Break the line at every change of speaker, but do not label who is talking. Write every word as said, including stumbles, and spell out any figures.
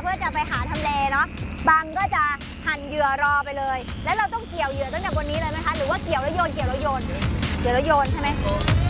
พื่อจะไปหาทำเลเนาะบางก็จะหั่นเหยื่อรอไปเลยแล้วเราต้องเกี่ยวเหยื่อตั้งแต่บนนี้เลยไหมคะหรือว่าเกี่ยวแล้วโยนเกี่ยวแล้วโยนเกี่ยวแล้วโยนใช่ไหม